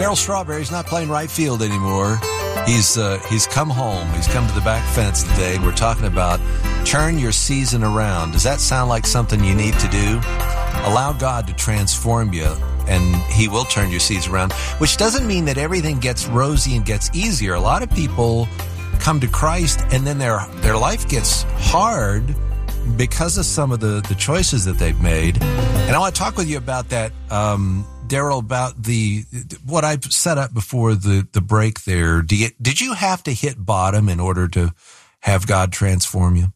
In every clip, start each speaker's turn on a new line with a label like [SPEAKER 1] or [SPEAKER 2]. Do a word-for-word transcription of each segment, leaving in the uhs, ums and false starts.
[SPEAKER 1] Darryl Strawberry's not playing right field anymore. He's uh, he's come home. He's come to the back fence today, and we're talking about turn your season around. Does that sound like something you need to do? Allow God to transform you, and He will turn your season around, which doesn't mean that everything gets rosy and gets easier. A lot of people come to Christ, and then their their life gets hard because of some of the, the choices that they've made. And I want to talk with you about that, um, Darryl, about the what I've set up before the, the break there. Do you, did you have to hit bottom in order to have God transform you?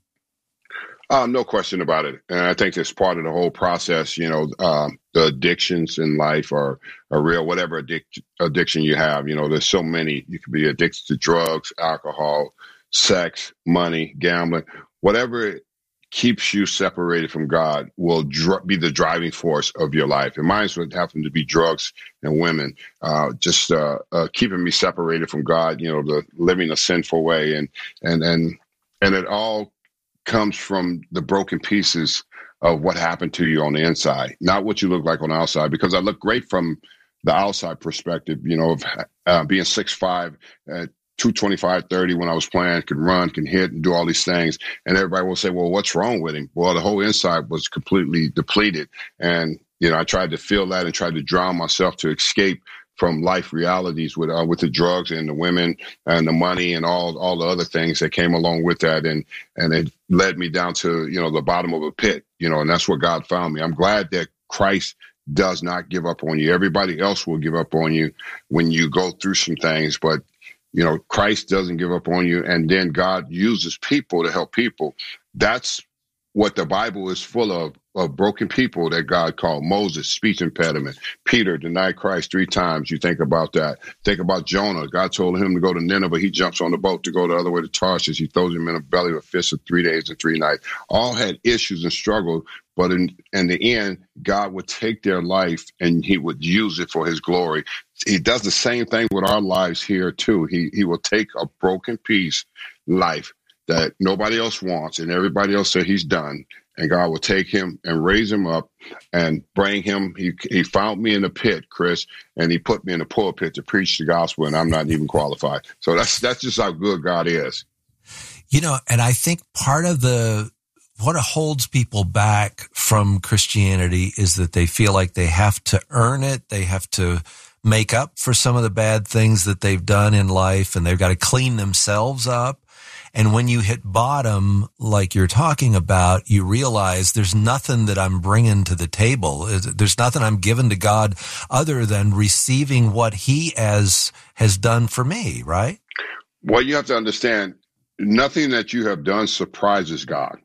[SPEAKER 2] Um, no question about it. And I think it's part of the whole process. You know, um, the addictions in life are, are real, whatever addic- addiction you have. You know, there's so many. You could be addicted to drugs, alcohol, sex, money, gambling, whatever it keeps you separated from God will dr- be the driving force of your life. And mine would happen to be drugs and women, uh, just uh, uh, keeping me separated from God, you know, the living a sinful way. And, and, and, and it all comes from the broken pieces of what happened to you on the inside, not what you look like on the outside, because I look great from the outside perspective, you know, of uh, being six five at two twenty-five, thirty when I was playing, could run, can hit and do all these things. And everybody will say, well, what's wrong with him? Well, the whole inside was completely depleted. And, you know, I tried to feel that and tried to drown myself to escape from life realities with uh, with the drugs and the women and the money and all all the other things that came along with that. And and it led me down to, you know, the bottom of a pit, you know, and that's where God found me. I'm glad that Christ does not give up on you. Everybody else will give up on you when you go through some things, but you know, Christ doesn't give up on you. And then God uses people to help people. That's what the Bible is full of, of broken people that God called. Moses, speech impediment. Peter denied Christ three times. You think about that. Think about Jonah. God told him to go to Nineveh. He jumps on the boat to go the other way to Tarshish. He throws him in the belly of a fish for three days and three nights. All had issues and struggle. But in, in the end, God would take their life and he would use it for his glory. He does the same thing with our lives here, too. He he will take a broken piece life that nobody else wants and everybody else said he's done. And God will take him and raise him up and bring him. He he found me in the pit, Chris, and he put me in the pulpit to preach the gospel, and I'm not even qualified. So that's that's just how good God is.
[SPEAKER 1] You know, and I think part of the what holds people back from Christianity is that they feel like they have to earn it. They have to make up for some of the bad things that they've done in life, and they've got to clean themselves up. And when you hit bottom, like you're talking about, you realize there's nothing that I'm bringing to the table. There's nothing I'm giving to God other than receiving what he has, has done for me, right?
[SPEAKER 2] Well, you have to understand, nothing that you have done surprises God.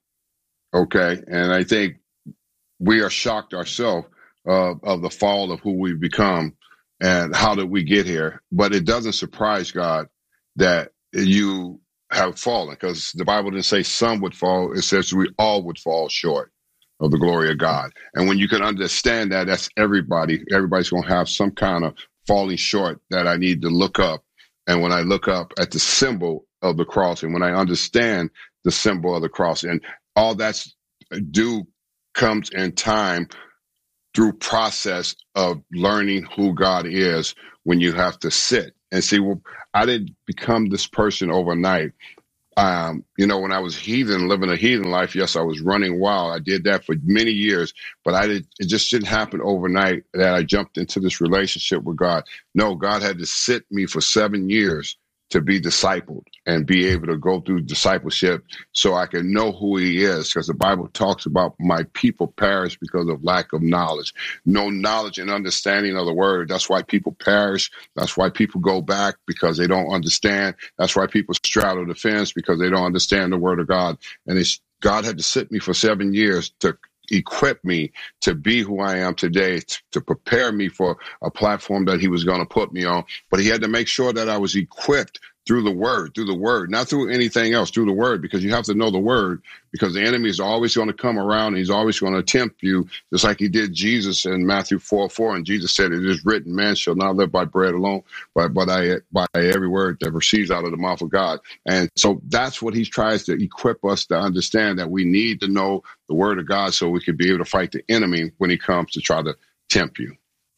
[SPEAKER 2] Okay. And I think we are shocked ourselves uh, of the fall of who we've become and how did we get here. But it doesn't surprise God that you have fallen, because the Bible didn't say some would fall. It says we all would fall short of the glory of God. And when you can understand that, that's everybody. Everybody's going to have some kind of falling short that I need to look up. And when I look up at the symbol of the cross, and when I understand the symbol of the cross, and all that's due comes in time through process of learning who God is, when you have to sit and see, well, I didn't become this person overnight. Um, you know, when I was heathen, living a heathen life, yes, I was running wild. I did that for many years, but I did, it just didn't happen overnight that I jumped into this relationship with God. No, God had to sit me for seven years to be discipled and be able to go through discipleship so I can know who he is, because the Bible talks about my people perish because of lack of knowledge. No knowledge and understanding of the word. That's why people perish. That's why people go back, because they don't understand. That's why people straddle the fence, because they don't understand the word of God. And it's, God had to sit me for seven years to equip me to be who I am today, to, to prepare me for a platform that he was going to put me on. But he had to make sure that I was equipped through the word, through the word, not through anything else, through the word, because you have to know the word, because the enemy is always going to come around and he's always going to tempt you, just like he did Jesus in Matthew four four. And Jesus said, it is written, man shall not live by bread alone, but, but I, by every word that proceeds out of the mouth of God. And so that's what he tries to equip us to understand, that we need to know the word of God so we can be able to fight the enemy when he comes to try to tempt you.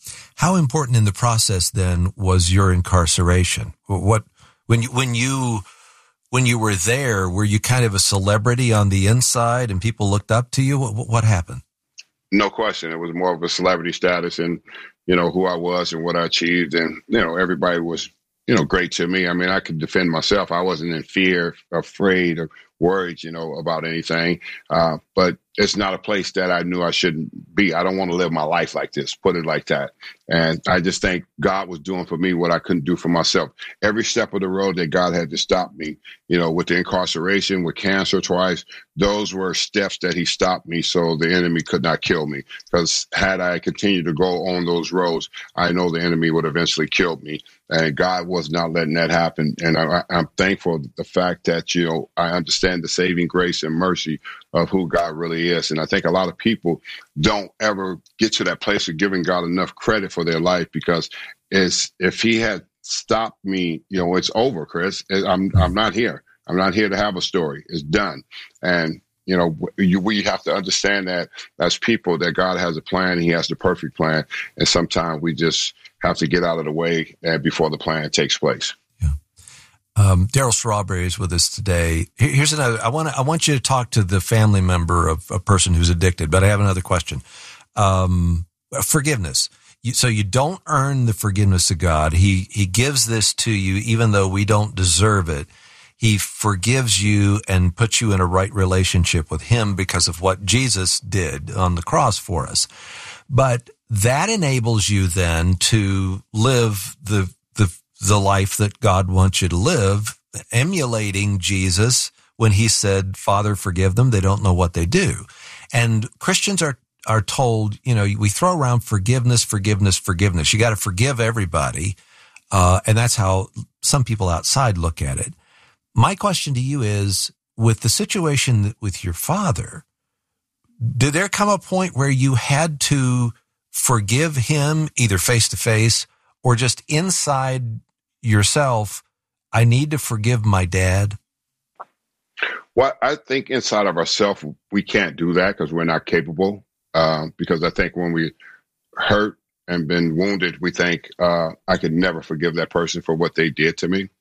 [SPEAKER 1] How important in the process then was your incarceration? What, when you, when you, when you were there, were you kind of a celebrity on the inside and people looked up to you? What, what happened?
[SPEAKER 2] No question. It was more of a celebrity status and, you know, who I was and what I achieved. And, you know, everybody was, you know, great to me. I mean, I could defend myself. I wasn't in fear, afraid, or worried, you know, about anything. Uh, but it's not a place that I knew I shouldn't be. I don't want to live my life like this, put it like that. And I just think God was doing for me what I couldn't do for myself. Every step of the road that God had to stop me, you know, with the incarceration, with cancer twice, those were steps that he stopped me so the enemy could not kill me. Because had I continued to go on those roads, I know the enemy would eventually kill me. And God was not letting that happen. And I, I'm thankful for the fact that, you know, I understand the saving grace and mercy of who God really is. And I think a lot of people don't ever get to that place of giving God enough credit for their life, because it's, if he had stopped me, you know, it's over, Chris. I'm, I'm not here. I'm not here to have a story. It's done. And, you know, you, we have to understand that as people, that God has a plan. He has the perfect plan. And sometimes we just have to get out of the way uh, before the plan takes place.
[SPEAKER 1] Yeah. Um, Darryl Strawberry is with us today. Here's another. I want to. I want you to talk to the family member of a person who's addicted. But I have another question. Um, forgiveness. You, so you don't earn the forgiveness of God. He He gives this to you, even though we don't deserve it. He forgives you and puts you in a right relationship with him because of what Jesus did on the cross for us. But that enables you then to live the, the, the life that God wants you to live, emulating Jesus when he said, Father, forgive them. They don't know what they do. And Christians are, are told, you know, we throw around forgiveness, forgiveness, forgiveness. You got to forgive everybody. Uh, and that's how some people outside look at it. My question to you is, with the situation with your father, did there come a point where you had to forgive him either face to face or just inside yourself? I need to forgive my dad.
[SPEAKER 2] Well, I think inside of ourselves, we can't do that because we're not capable. Uh, because I think when we hurt and been wounded, we think uh, I could never forgive that person for what they did to me.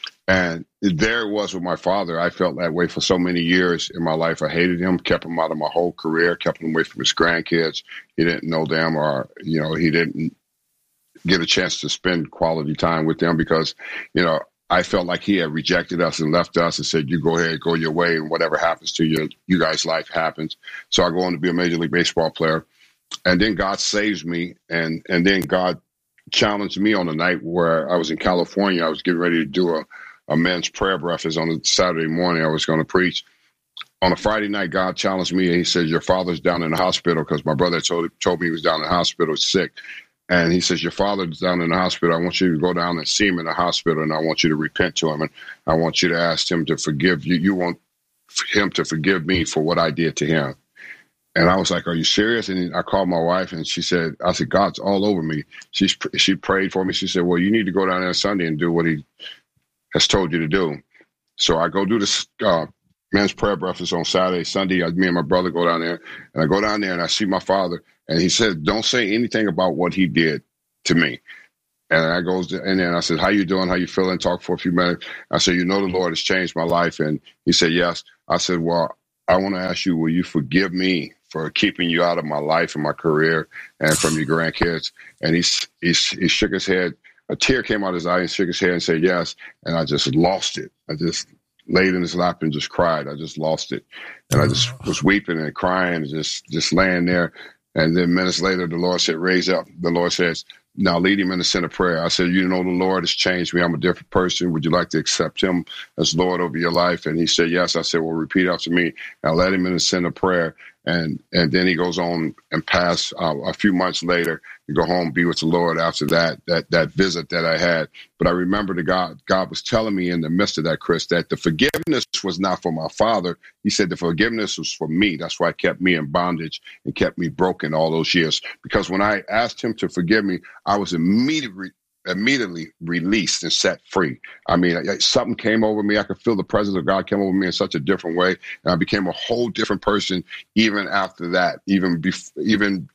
[SPEAKER 2] And there it was with my father. I felt that way for so many years in my life. I hated him, kept him out of my whole career, kept him away from his grandkids. He didn't know them, or, you know, he didn't get a chance to spend quality time with them because, you know, I felt like he had rejected us and left us and said, you go ahead, go your way, and whatever happens to you, you guys' life happens. So I go on to be a Major League Baseball player. And then God saves me, and, and then God challenged me on a night where I was in California. I was getting ready to do a a men's prayer breakfast on a Saturday morning. I was going to preach. On a Friday night, God challenged me. He said, your father's down in the hospital, because my brother told, told me he was down in the hospital sick. And he says, your father's down in the hospital. I want you to go down and see him in the hospital, and I want you to repent to him. And I want you to ask him to forgive you. You want him to forgive me for what I did to him. And I was like, are you serious? And I called my wife, and she said, I said, God's all over me. She, she prayed for me. She said, well, you need to go down there Sunday and do what he has told you to do. So I go do this uh, men's prayer breakfast on Saturday. Sunday, I, me and my brother go down there, and I go down there and I see my father, and he said, don't say anything about what he did to me. And I goes in there and I said, how you doing? How you feeling? Talk for a few minutes. I said, you know, the Lord has changed my life. And he said, yes. I said, well, I want to ask you, will you forgive me for keeping you out of my life and my career and from your grandkids? And he, he, he shook his head. A tear came out of his eye and shook his head and said, yes. And I just lost it. I just laid in his lap and just cried. I just lost it. And I just was weeping and crying and just, just laying there. And then minutes later, the Lord said, raise up. The Lord says, now lead him in the center prayer. I said, you know, the Lord has changed me. I'm a different person. Would you like to accept him as Lord over your life? And he said, yes. I said, well, repeat after me. I led him in the center prayer. And and then he goes on and pass uh, a few months later to go home, be with the Lord after that, that that visit that I had. But I remember the God, God was telling me in the midst of that, Chris, that the forgiveness was not for my father. He said the forgiveness was for me. That's why it kept me in bondage and kept me broken all those years. Because when I asked him to forgive me, I was immediately immediately released and set free. I mean, something came over me. I could feel the presence of God came over me in such a different way. And I became a whole different person even after that, even bef- even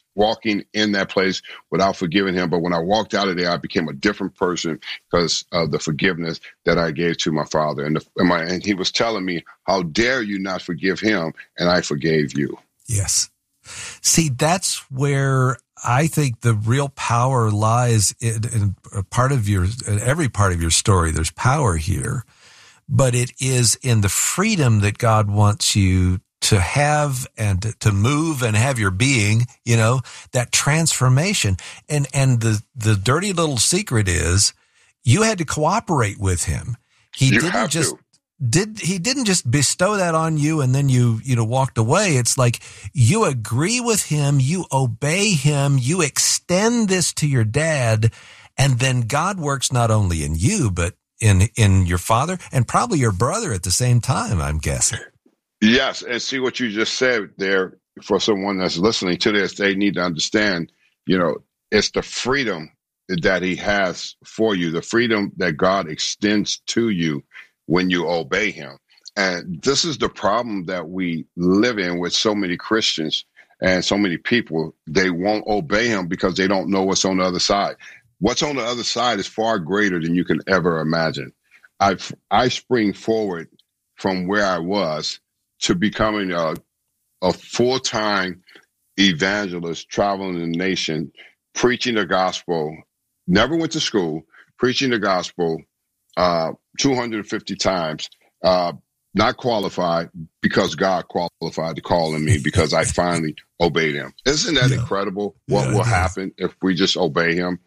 [SPEAKER 2] walking in that place without forgiving him. But when I walked out of there, I became a different person because of the forgiveness that I gave to my father. And, the, and, my, and he was telling me, how dare you not forgive him? And I forgave you.
[SPEAKER 1] Yes. See, that's where I think the real power lies in, in a part of your, in every part of your story. There's power here, but it is in the freedom that God wants you to have and to move and have your being, you know, that transformation. And, and the, the dirty little secret is you had to cooperate with him. He
[SPEAKER 2] you
[SPEAKER 1] didn't just,
[SPEAKER 2] to.
[SPEAKER 1] did, he didn't just bestow that on you and then you, you know, walked away. It's like you agree with him, you obey him, you extend this to your dad, and then God works not only in you, but in, in your father and probably your brother at the same time, I'm guessing.
[SPEAKER 2] Yes, and see what you just said there, for someone that's listening to this, they need to understand, you know, it's the freedom that he has for you, the freedom that God extends to you when you obey him. And this is the problem that we live in with so many Christians and so many people. They won't obey him because they don't know what's on the other side. What's on the other side is far greater than you can ever imagine. I I spring forward from where I was to becoming a, a full-time evangelist, traveling the nation, preaching the gospel, never went to school, preaching the gospel uh, two hundred fifty times, uh, not qualified because God qualified to call on me because I finally obeyed him. Isn't that yeah. incredible what yeah, will happen if we just obey him?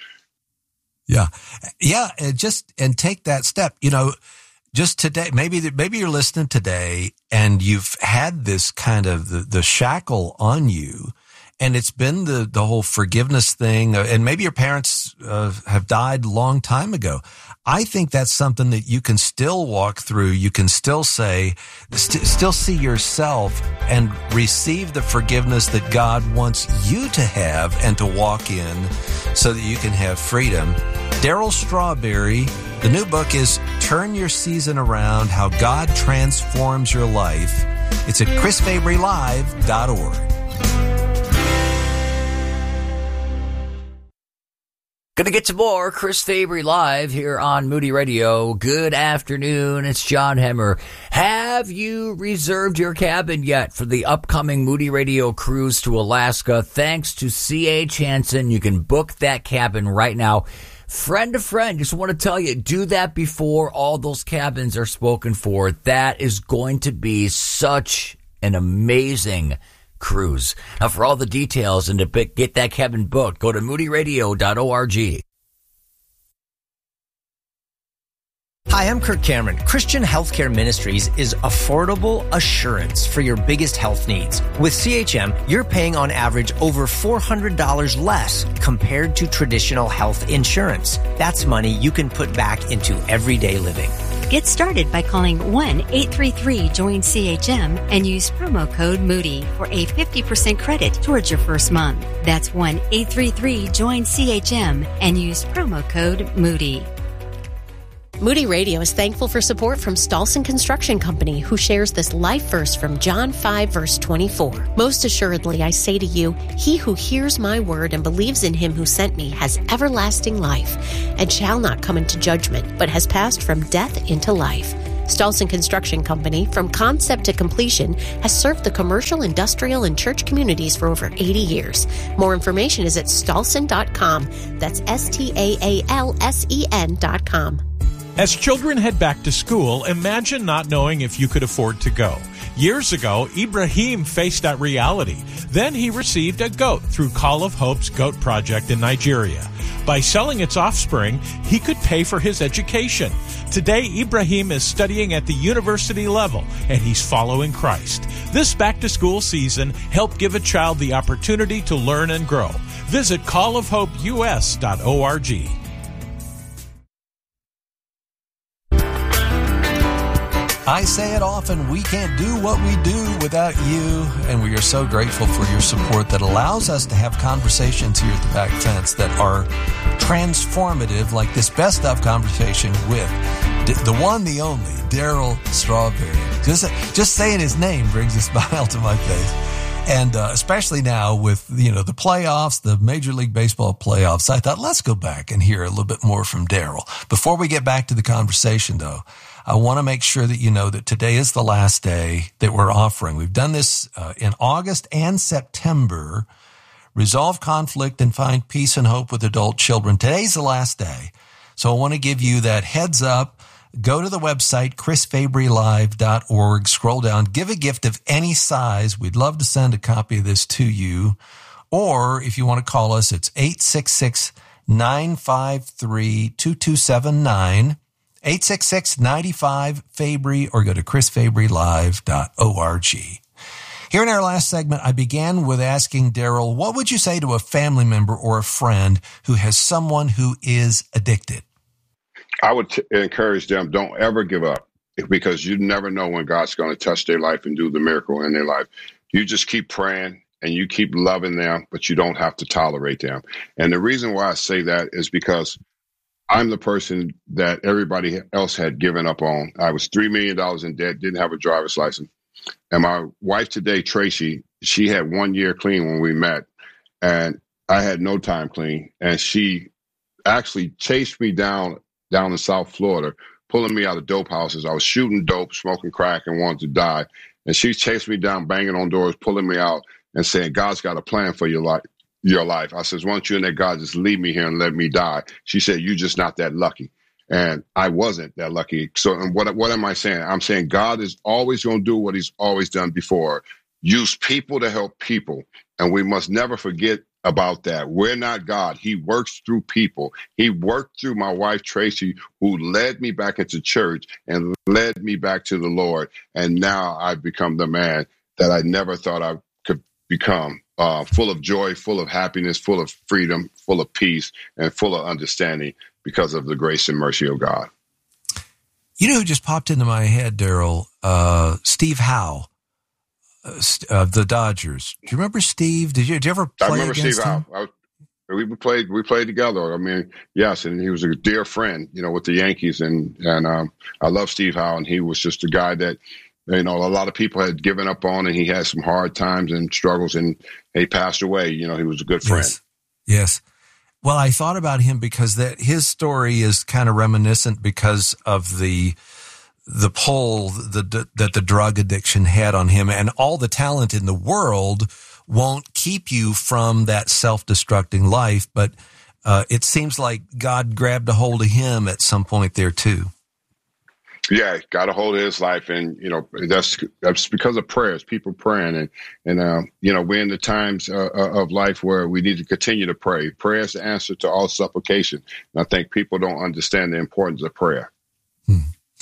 [SPEAKER 1] Yeah. Yeah. And just, and take that step, you know, just today, maybe, maybe you're listening today and you've had this kind of the, the shackle on you, and it's been the, the whole forgiveness thing. And maybe your parents uh, have died a long time ago. I think that's something that you can still walk through. You can still say, st- still see yourself and receive the forgiveness that God wants you to have and to walk in so that you can have freedom. Darryl Strawberry, the new book is Turn Your Season Around, How God Transforms Your Life. It's at chris fabry live dot org.
[SPEAKER 3] Gonna get to more Chris Fabry Live here on Moody Radio. Good afternoon. It's John Hemmer. Have you reserved your cabin yet for the upcoming Moody Radio cruise to Alaska? Thanks to C H Hansen, you can book that cabin right now. Friend to friend, just want to tell you, do that before all those cabins are spoken for. That is going to be such an amazing cruise. Now, for all the details and to get that cabin booked, go to moody radio dot org.
[SPEAKER 4] Hi, I'm Kirk Cameron. Christian Healthcare Ministries is affordable assurance for your biggest health needs. With C H M, you're paying on average over four hundred dollars less compared to traditional health insurance. That's money you can put back into everyday living.
[SPEAKER 5] Get started by calling one eight three three join C H M and use promo code Moody for a fifty percent credit towards your first month. That's one eight three three join C H M and use promo code Moody.
[SPEAKER 6] Moody Radio is thankful for support from Stolson Construction Company, who shares this life verse from John five, verse twenty-four. Most assuredly, I say to you, he who hears my word and believes in him who sent me has everlasting life and shall not come into judgment, but has passed from death into life. Stolson Construction Company, from concept to completion, has served the commercial, industrial, and church communities for over eighty years. More information is at stolson dot com. That's S T A A L S E N dot com.
[SPEAKER 7] As children head back to school, imagine not knowing if you could afford to go. Years ago, Ibrahim faced that reality. Then he received a goat through Call of Hope's Goat Project in Nigeria. By selling its offspring, he could pay for his education. Today, Ibrahim is studying at the university level, and he's following Christ. This back-to-school season, help give a child the opportunity to learn and grow. Visit call of hope U S dot org.
[SPEAKER 1] I say it often, we can't do what we do without you, and we are so grateful for your support that allows us to have conversations here at the Back Fence that are transformative, like this best of conversation with the one, the only, Darryl Strawberry. Just, just saying his name brings a smile to my face. And uh, especially now with, you know, the playoffs, the Major League Baseball playoffs, I thought, let's go back and hear a little bit more from Daryl. Before we get back to the conversation, though, I want to make sure that you know that today is the last day that we're offering. We've done this uh, in August and September. Resolve conflict and find peace and hope with adult children. Today's the last day. So I want to give you that heads up. Go to the website, chris fabry live dot org. Scroll down. Give a gift of any size. We'd love to send a copy of this to you. Or if you want to call us, it's eight six six, nine five three, two two seven nine, eight six six, nine five, Fabry, or go to chris fabry live dot org. Here in our last segment, I began with asking Daryl, what would you say to a family member or a friend who has someone who is addicted?
[SPEAKER 2] I would t- encourage them, don't ever give up, because you never know when God's going to touch their life and do the miracle in their life. You just keep praying and you keep loving them, but you don't have to tolerate them. And the reason why I say that is because I'm the person that everybody else had given up on. I was three million dollars in debt, didn't have a driver's license. And my wife today, Tracy, she had one year clean when we met, and I had no time clean. And she actually chased me down down in South Florida, pulling me out of dope houses. I was shooting dope, smoking crack, and wanted to die. And she chased me down, banging on doors, pulling me out, and saying, God's got a plan for your life. Your life. I says, once you're in there, God, just leave me here and let me die. She said, you're just not that lucky. And I wasn't that lucky. So and what, what am I saying? I'm saying God is always going to do what he's always done before. Use people to help people. And we must never forget about that. We're not God. He works through people. He worked through my wife, Tracy, who led me back into church and led me back to the Lord. And now I've become the man that I never thought I could become, uh, full of joy, full of happiness, full of freedom, full of peace, and full of understanding because of the grace and mercy of God.
[SPEAKER 1] You know who just popped into my head, Daryl? Uh, Steve Howe. Of uh, the Dodgers. Do you remember Steve? Did you, did you ever play
[SPEAKER 2] I remember
[SPEAKER 1] against
[SPEAKER 2] Steve
[SPEAKER 1] him?
[SPEAKER 2] Howe. I, we played. We played together. I mean, yes, and he was a dear friend, you know, with the Yankees, and and um, I love Steve Howe, and he was just a guy that, you know, a lot of people had given up on, and he had some hard times and struggles, and he passed away. You know, he was a good friend.
[SPEAKER 1] Yes. yes. Well, I thought about him because that his story is kind of reminiscent because of the. the pull the, that the drug addiction had on him, and all the talent in the world won't keep you from that self-destructing life. But uh, it seems like God grabbed a hold of him at some point there too.
[SPEAKER 2] Yeah, got a hold of his life, and you know that's that's because of prayers, people praying, and and uh, you know we're in the times uh, of life where we need to continue to pray. Prayer is the answer to all supplication, and I think people don't understand the importance of prayer.
[SPEAKER 1] Hmm.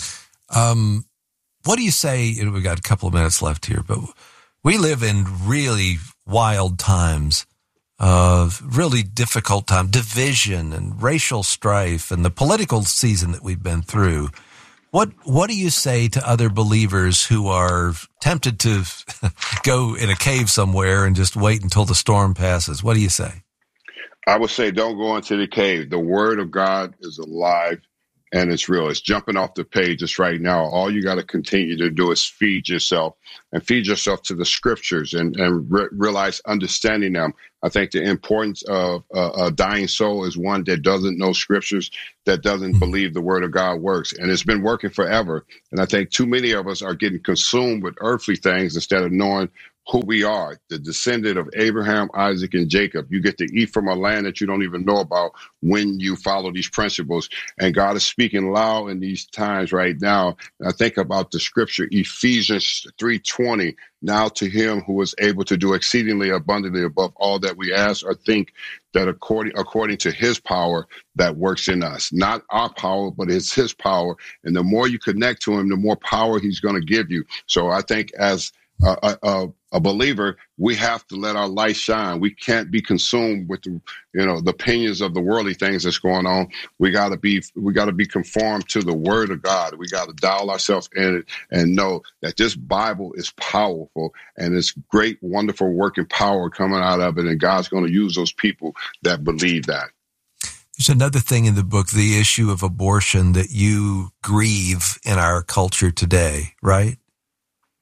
[SPEAKER 1] Um, what do you say? We've got a couple of minutes left here, but we live in really wild times, uh, really difficult time, division and racial strife and the political season that we've been through. What, what do you say to other believers who are tempted to go in a cave somewhere and just wait until the storm passes? What do you say?
[SPEAKER 2] I would say, don't go into the cave. The word of God is alive. And it's real. It's jumping off the pages right now. All you got to continue to do is feed yourself and feed yourself to the scriptures and, and re- realize understanding them. I think the importance of uh, a dying soul is one that doesn't know scriptures, that doesn't believe the word of God works. And it's been working forever. And I think too many of us are getting consumed with earthly things instead of knowing who we are, the descendant of Abraham, Isaac, and Jacob. You get to eat from a land that you don't even know about when you follow these principles. And God is speaking loud in these times right now. And I think about the scripture, Ephesians three twenty. Now to him who is able to do exceedingly abundantly above all that we ask or think, that according according to his power that works in us. Not our power, but it's his power. And the more you connect to him, the more power he's going to give you. So I think as a, a, a believer, we have to let our light shine. We can't be consumed with the, you know, the opinions of the worldly things that's going on. We got to be, we got to be conformed to the word of God. We got to dial ourselves in it and know that this Bible is powerful and it's great, wonderful working power coming out of it. And God's going to use those people that believe that.
[SPEAKER 1] There's another thing in the book, the issue of abortion, that you grieve in our culture today, right?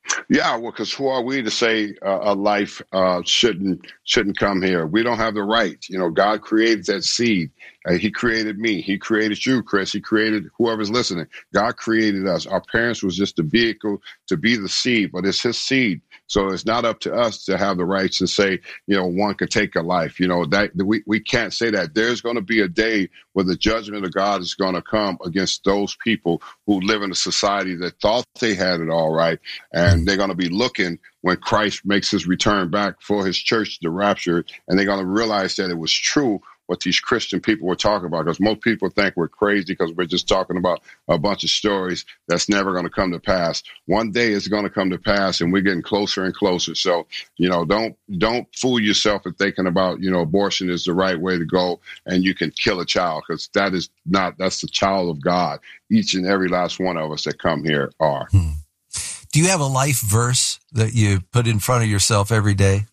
[SPEAKER 2] Yeah, well, because who are we to say uh, a life uh, shouldn't shouldn't come here? We don't have the right. You know, God created that seed. Uh, he created me. He created you, Chris. He created whoever's listening. God created us. Our parents was just a vehicle to be the seed, but it's His seed. So it's not up to us to have the rights to say, you know, one could take a life. You know, that we, we can't say that. There's going to be a day where the judgment of God is going to come against those people who live in a society that thought they had it all right. And they're going to be looking when Christ makes His return back for His church, the rapture, and they're going to realize that it was true what these Christian people were talking about, because most people think we're crazy because we're just talking about a bunch of stories that's never going to come to pass. One day it's going to come to pass, and we're getting closer and closer. So, you know, don't don't fool yourself in thinking about, you know, abortion is the right way to go and you can kill a child, because that is not, that's the child of God. Each and every last one of us that come here are.
[SPEAKER 1] Hmm. Do you have a life verse that you put in front of yourself every day?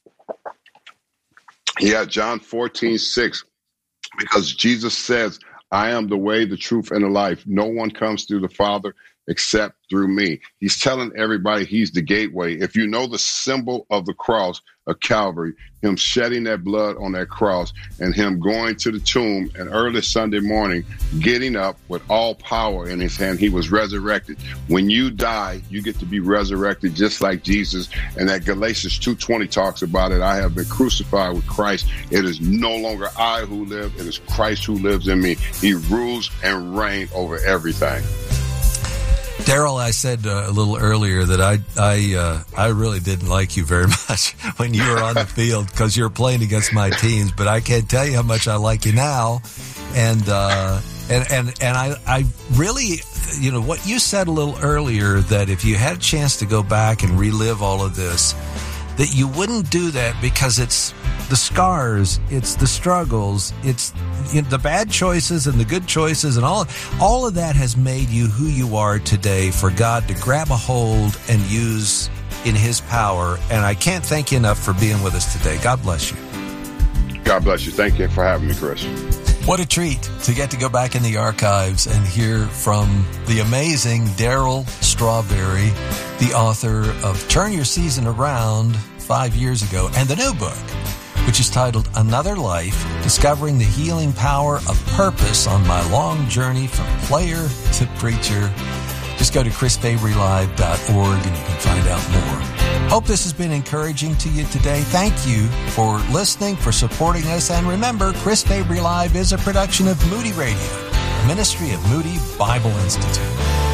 [SPEAKER 2] Yeah, John fourteen six. Because Jesus says, I am the way, the truth, and the life. No one comes through the Father except through me. He's telling everybody He's the gateway. If you know the symbol of the cross of Calvary, Him shedding that blood on that cross and Him going to the tomb and early Sunday morning, getting up with all power in His hand, He was resurrected. When you die, you get to be resurrected just like Jesus. And that Galatians two twenty talks about it. I have been crucified with Christ. It is no longer I who live. It is Christ who lives in me. He rules and reigns over everything.
[SPEAKER 1] Daryl, I said uh, a little earlier that I I uh, I really didn't like you very much when you were on the field because you were playing against my teams, but I can't tell you how much I like you now. And uh, and and and I I really, you know, what you said a little earlier, that if you had a chance to go back and relive all of this, that you wouldn't do that because it's the scars, it's the struggles, it's, you know, the bad choices and the good choices, and all all of that has made you who you are today for God to grab a hold and use in His power. And I can't thank you enough for being with us today. God bless you.
[SPEAKER 2] God bless you. Thank you for having me, Chris.
[SPEAKER 1] What a treat to get to go back in the archives and hear from the amazing Daryl Strawberry, the author of Turn Your Season Around five years ago, and the new book, which is titled Another Life, Discovering the Healing Power of Purpose on My Long Journey from Player to Preacher. Just go to chris fabry live dot org and you can find out more. Hope this has been encouraging to you today. Thank you for listening, for supporting us. And remember, Chris Fabry Live is a production of Moody Radio, a ministry of Moody Bible Institute.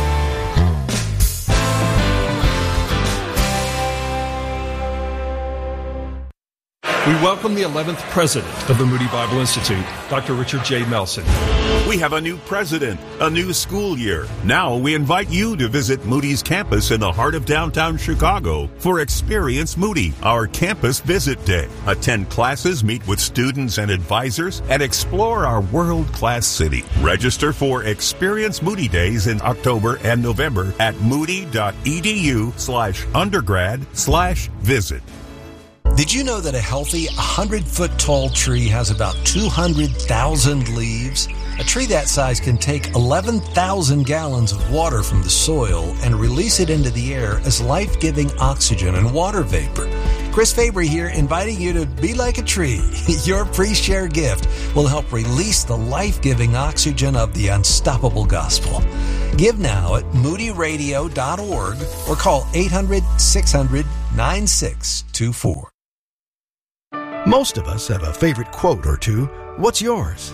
[SPEAKER 8] We welcome the eleventh president of the Moody Bible Institute, Doctor Richard J. Melson.
[SPEAKER 9] We have a new president, a new school year. Now we invite you to visit Moody's campus in the heart of downtown Chicago for Experience Moody, our campus visit day. Attend classes, meet with students and advisors, and explore our world-class city. Register for Experience Moody Days in October and November at moody.edu slash undergrad slash visit.
[SPEAKER 1] Did you know that a healthy one hundred foot tall tree has about two hundred thousand leaves? A tree that size can take eleven thousand gallons of water from the soil and release it into the air as life-giving oxygen and water vapor. Chris Fabry here, inviting you to be like a tree. Your pre-share gift will help release the life-giving oxygen of the unstoppable gospel. Give now at moody radio dot org or call eight hundred, six hundred, nine six two four.
[SPEAKER 10] Most of us have a favorite quote or two. What's yours?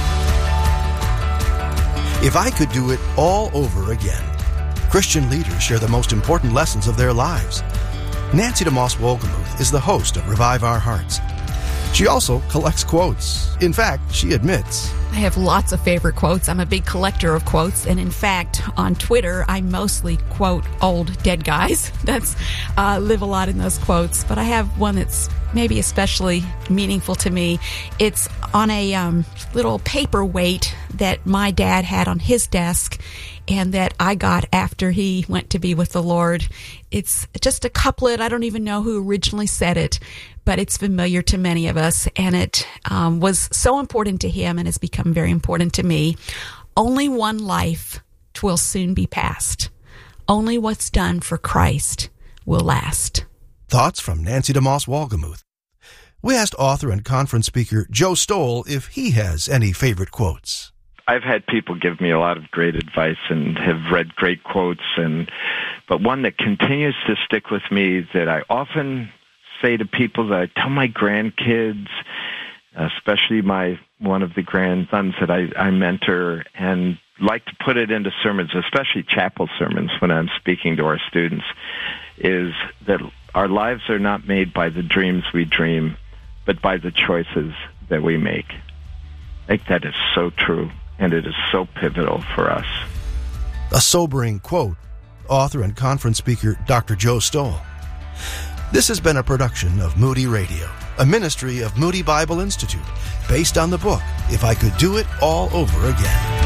[SPEAKER 10] If I could do it all over again. Christian leaders share the most important lessons of their lives. Nancy DeMoss Wolgemuth is the host of Revive Our Hearts. She also collects quotes. In fact, she admits,
[SPEAKER 11] I have lots of favorite quotes. I'm a big collector of quotes. And in fact, on Twitter, I mostly quote old dead guys. That's uh, live a lot in those quotes. But I have one that's maybe especially meaningful to me. It's on a um, little paperweight that my dad had on his desk and that I got after he went to be with the Lord. It's just a couplet. I don't even know who originally said it, but it's familiar to many of us, and it um, was so important to him and has become very important to me. Only one life, 'twill soon be past. Only what's done for Christ will last.
[SPEAKER 10] Thoughts from Nancy DeMoss Wolgemuth. We asked author and conference speaker Joe Stoll if he has any favorite quotes.
[SPEAKER 12] I've had people give me a lot of great advice and have read great quotes, and but one that continues to stick with me that I often say to people, that I tell my grandkids, especially my one of the grandsons that I, I mentor, and like to put it into sermons, especially chapel sermons when I'm speaking to our students, is that our lives are not made by the dreams we dream, but by the choices that we make. I think that is so true, and it is so pivotal for us.
[SPEAKER 10] A sobering quote, author and conference speaker Doctor Joe Stoll. This has been a production of Moody Radio, a ministry of Moody Bible Institute, based on the book, If I Could Do It All Over Again.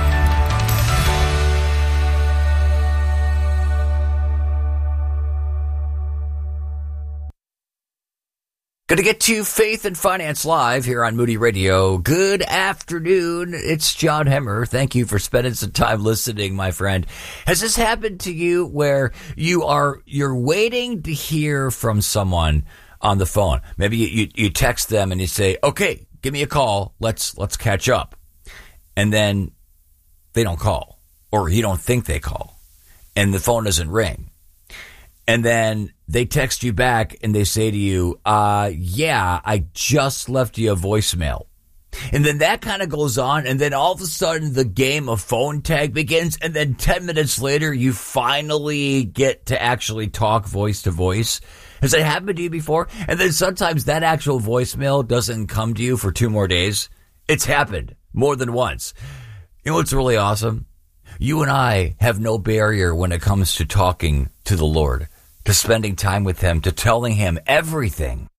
[SPEAKER 3] Going to get to Faith and Finance Live here on Moody Radio. Good afternoon. It's John Hemmer. Thank you for spending some time listening, my friend. Has this happened to you where you are, you're waiting to hear from someone on the phone? Maybe you, you, you text them and you say, okay, give me a call. Let's, let's catch up. And then they don't call, or you don't think they call, and the phone doesn't ring. And then they text you back and they say to you, uh, yeah, I just left you a voicemail. And then that kind of goes on. And then all of a sudden the game of phone tag begins. And then ten minutes later, you finally get to actually talk voice to voice. Has that happened to you before? And then sometimes that actual voicemail doesn't come to you for two more days. It's happened more than once. You know what's really awesome? You and I have no barrier when it comes to talking to the Lord, to spending time with Him, to telling Him everything.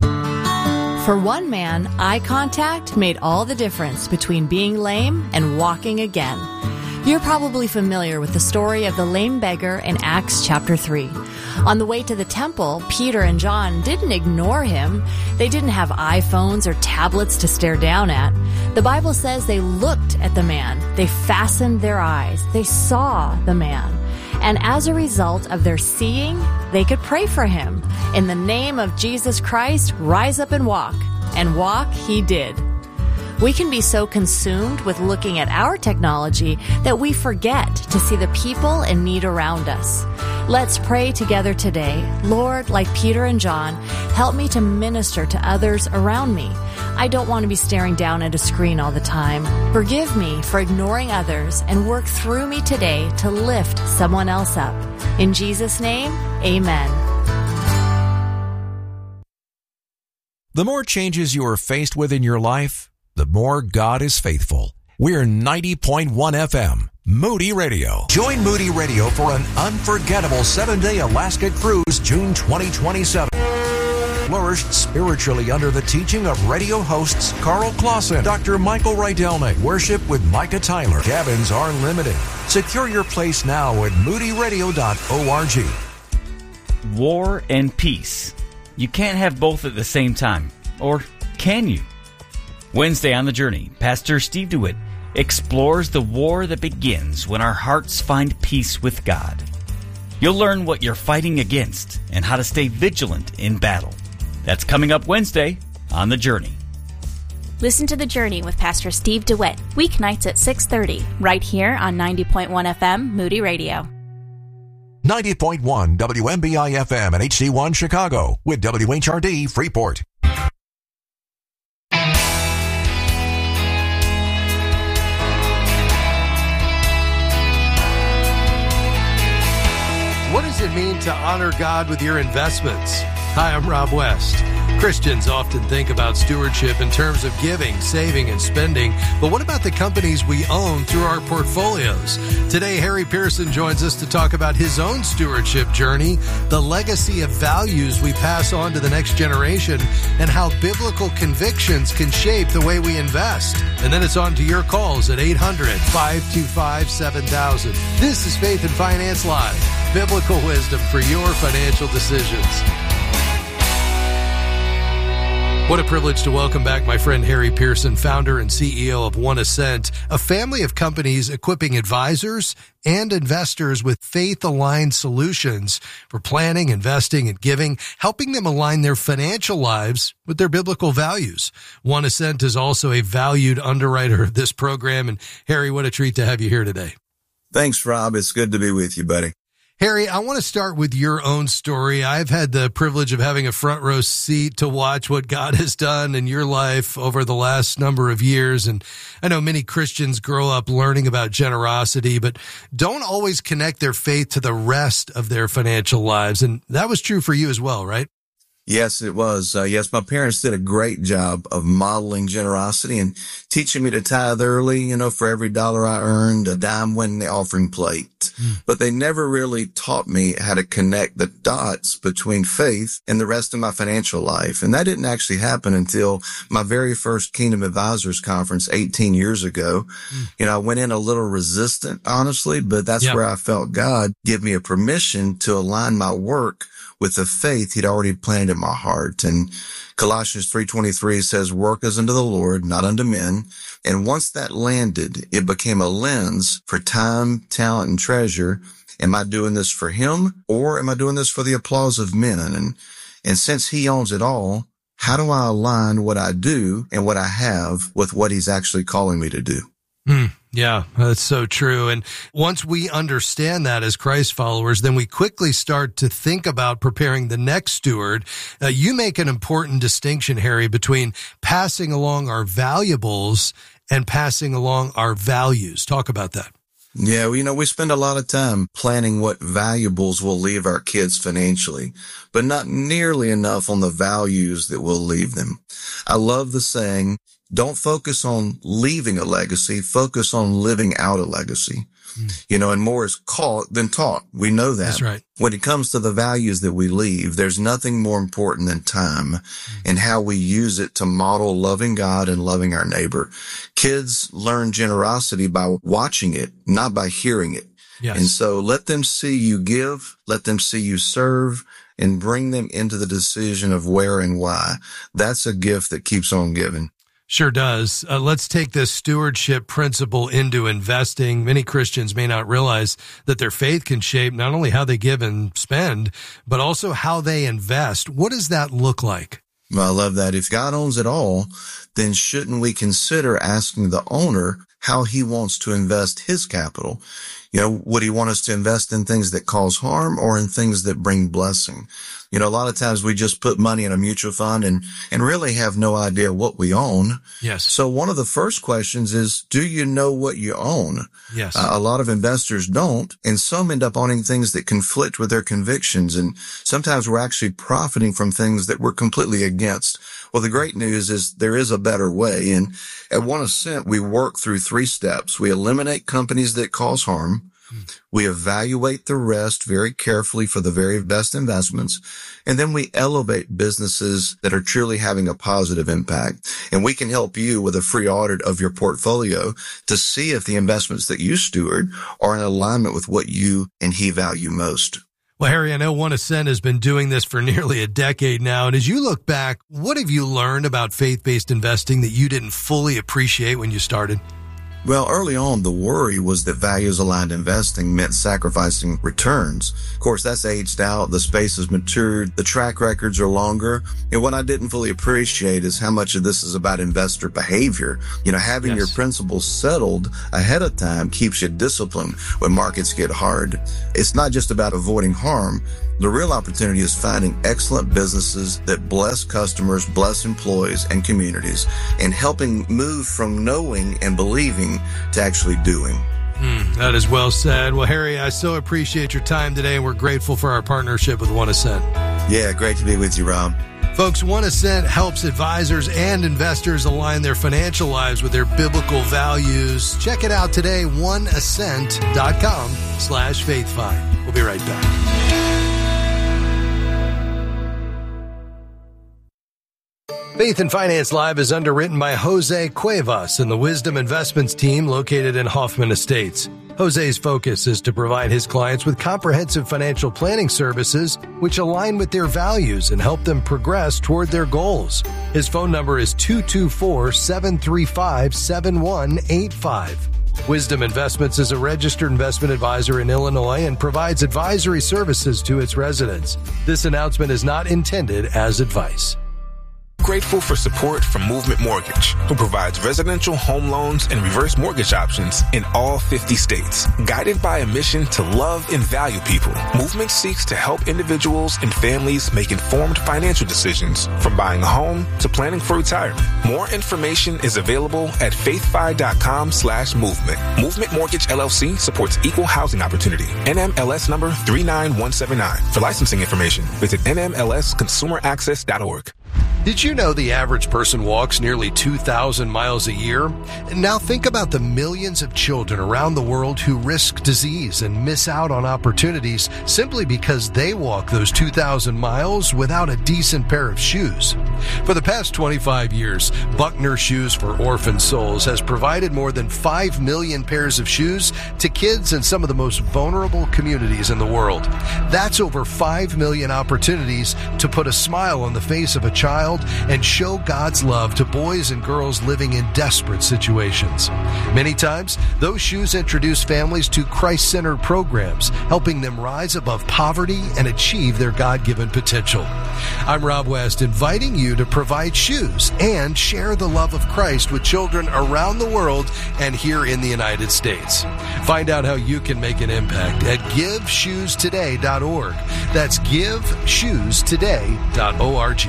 [SPEAKER 13] For one man, eye contact made all the difference between being lame and walking again. You're probably familiar with the story of the lame beggar in Acts chapter three. On the way to the temple, Peter and John didn't ignore him. They didn't have iPhones or tablets to stare down at. The Bible says they looked at the man. They fastened their eyes. They saw the man. And as a result of their seeing, they could pray for him. In the name of Jesus Christ, rise up and walk. And walk he did. We can be so consumed with looking at our technology that we forget to see the people in need around us. Let's pray together today. Lord, like Peter and John, help me to minister to others around me. I don't want to be staring down at a screen all the time. Forgive me for ignoring others and work through me today to lift someone else up. In Jesus' name, amen.
[SPEAKER 14] The more changes you are faced with in your life, the more God is faithful. We're ninety point one F M, Moody Radio. Join Moody Radio for an unforgettable seven-day Alaska cruise, June twenty twenty-seven. Flourish spiritually under the teaching of radio hosts Carl Clausen, Doctor Michael Rydelnik. Worship with Micah Tyler. Cabins are limited. Secure your place now at moody radio dot org.
[SPEAKER 15] War and peace. You can't have both at the same time. Or can you? Wednesday on The Journey, Pastor Steve DeWitt explores the war that begins when our hearts find peace with God. You'll learn what you're fighting against and how to stay vigilant in battle. That's coming up Wednesday on The Journey.
[SPEAKER 16] Listen to The Journey with Pastor Steve DeWitt, weeknights at six thirty, right here on ninety point one F M, Moody Radio.
[SPEAKER 14] ninety point one W M B I F M and H C one Chicago with W H R D Freeport.
[SPEAKER 17] What does it mean to honor God with your investments? Hi, I'm Rob West. Christians often think about stewardship in terms of giving, saving, and spending, but what about the companies we own through our portfolios? Today, Harry Pearson joins us to talk about his own stewardship journey, the legacy of values we pass on to the next generation, and how biblical convictions can shape the way we invest. And then it's on to your calls at eight hundred, five two five, seven thousand. This is Faith and Finance Live, biblical wisdom for your financial decisions. What a privilege to welcome back my friend Harry Pearson, founder and C E O of One Ascent, a family of companies equipping advisors and investors with faith-aligned solutions for planning, investing, and giving, helping them align their financial lives with their biblical values. One Ascent is also a valued underwriter of this program. And Harry, what a treat to have you here today.
[SPEAKER 18] Thanks, Rob. It's good to be with you, buddy.
[SPEAKER 17] Harry, I want to start with your own story. I've had the privilege of having a front row seat to watch what God has done in your life over the last number of years. And I know many Christians grow up learning about generosity, but don't always connect their faith to the rest of their financial lives. And that was true for you as well, right?
[SPEAKER 18] Yes, it was. Uh, yes, my parents did a great job of modeling generosity and teaching me to tithe early. You know, for every dollar I earned, a dime went in the offering plate. Mm. But they never really taught me how to connect the dots between faith and the rest of my financial life. And that didn't actually happen until my very first Kingdom Advisors Conference eighteen years ago. Mm. You know, I went in a little resistant, honestly, but that's yep. where I felt God give me a permission to align my work with the faith he'd already planted in my heart. And Colossians three twenty-three says, work as unto the Lord, not unto men. And once that landed, it became a lens for time, talent, and treasure. Am I doing this for him, or am I doing this for the applause of men? And, and since he owns it all, how do I align what I do and what I have with what he's actually calling me to do?
[SPEAKER 17] Mm, yeah, that's so true. And once we understand that as Christ followers, then we quickly start to think about preparing the next steward. Uh, you make an important distinction, Harry, between passing along our valuables and passing along our values. Talk about that.
[SPEAKER 18] Yeah, well, you know, we spend a lot of time planning what valuables we'll leave our kids financially, but not nearly enough on the values that we'll leave them. I love the saying, don't focus on leaving a legacy, focus on living out a legacy. Mm. You know, and more is caught than taught. We know that.
[SPEAKER 17] That's right.
[SPEAKER 18] When it comes to the values that we leave, there's nothing more important than time mm. and how we use it to model loving God and loving our neighbor. Kids learn generosity by watching it, not by hearing it.
[SPEAKER 17] Yes.
[SPEAKER 18] And so let them see you give, let them see you serve, and bring them into the decision of where and why. That's a gift that keeps on giving.
[SPEAKER 17] Sure does. Uh, let's take this stewardship principle into investing. Many Christians may not realize that their faith can shape not only how they give and spend, but also how they invest. What does that look like?
[SPEAKER 18] Well, I love that. If God owns it all, then shouldn't we consider asking the owner how he wants to invest his capital? You know, would he want us to invest in things that cause harm or in things that bring blessing? You know, a lot of times we just put money in a mutual fund and, and really have no idea what we own.
[SPEAKER 17] Yes.
[SPEAKER 18] So one of the first questions is, do you know what you own?
[SPEAKER 17] Yes.
[SPEAKER 18] Uh, a lot of investors don't, and some end up owning things that conflict with their convictions. And sometimes we're actually profiting from things that we're completely against. Well, the great news is there is a better way. And at One Ascent, we work through three steps. We eliminate companies that cause harm. We evaluate the rest very carefully for the very best investments, and then we elevate businesses that are truly having a positive impact. And we can help you with a free audit of your portfolio to see if the investments that you steward are in alignment with what you and he value most.
[SPEAKER 17] Well, Harry, I know One Ascent has been doing this for nearly a decade now. And as you look back, what have you learned about faith-based investing that you didn't fully appreciate when you started?
[SPEAKER 18] Well, early on, the worry was that values-aligned investing meant sacrificing returns. Of course, that's aged out. The space has matured. The track records are longer. And what I didn't fully appreciate is how much of this is about investor behavior. You know, having yes. your principles settled ahead of time keeps you disciplined when markets get hard. It's not just about avoiding harm. The real opportunity is finding excellent businesses that bless customers, bless employees, and communities, and helping move from knowing and believing to actually doing.
[SPEAKER 17] Mm, that is well said. Well, Harry, I so appreciate your time today, and we're grateful for our partnership with One Ascent.
[SPEAKER 18] Yeah, great to be with you, Rob.
[SPEAKER 17] Folks, One Ascent helps advisors and investors align their financial lives with their biblical values. Check it out today, one ascent dot com slash faithfind. We'll be right back. Faith and Finance Live is underwritten by Jose Cuevas and the Wisdom Investments team located in Hoffman Estates. Jose's focus is to provide his clients with comprehensive financial planning services which align with their values and help them progress toward their goals. His phone number is two two four, seven three five, seven one eight five. Wisdom Investments is a registered investment advisor in Illinois and provides advisory services to its residents. This announcement is not intended as advice.
[SPEAKER 19] Grateful for support from Movement Mortgage, who provides residential home loans and reverse mortgage options in all fifty states. Guided by a mission to love and value people, Movement seeks to help individuals and families make informed financial decisions, from buying a home to planning for retirement. More information is available at faithfi.com slash movement. Movement Mortgage L L C supports equal housing opportunity. N M L S number three nine one seven nine. For licensing information, visit N M L S consumer access dot org.
[SPEAKER 17] Did you know the average person walks nearly two thousand miles a year? Now think about the millions of children around the world who risk disease and miss out on opportunities simply because they walk those two thousand miles without a decent pair of shoes. For the past twenty-five years, Buckner Shoes for Orphan Souls has provided more than five million pairs of shoes to kids in some of the most vulnerable communities in the world. That's over five million opportunities to put a smile on the face of a child and show God's love to boys and girls living in desperate situations. Many times, those shoes introduce families to Christ-centered programs, helping them rise above poverty and achieve their God-given potential. I'm Rob West, inviting you to provide shoes and share the love of Christ with children around the world and here in the United States. Find out how you can make an impact at give shoes today dot org. That's give shoes today dot org.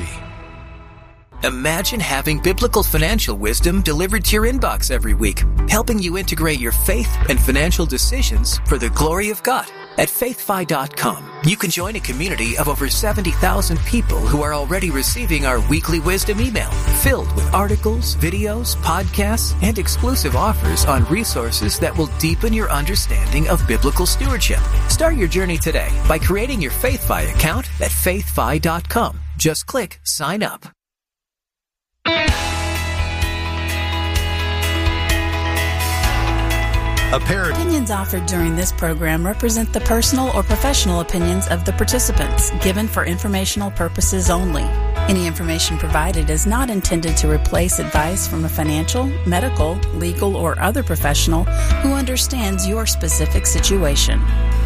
[SPEAKER 20] Imagine having biblical financial wisdom delivered to your inbox every week, helping you integrate your faith and financial decisions for the glory of God. At faith fi dot com, you can join a community of over seventy thousand people who are already receiving our weekly wisdom email, filled with articles, videos, podcasts, and exclusive offers on resources that will deepen your understanding of biblical stewardship. Start your journey today by creating your FaithFi account at faith fi dot com. Just click sign up.
[SPEAKER 17] Apparent.
[SPEAKER 16] Opinions offered during this program represent the personal or professional opinions of the participants, given for informational purposes only. Any information provided is not intended to replace advice from a financial, medical, legal, or other professional who understands your specific situation.